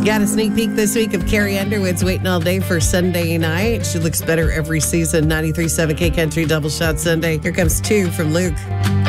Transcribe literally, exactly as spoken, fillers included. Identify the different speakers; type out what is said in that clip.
Speaker 1: Got a sneak peek this week of Carrie Underwood's Waiting All Day for Sunday Night. She looks better every season. ninety-three point seven K Country Double Shot Sunday. Here comes two from Luke.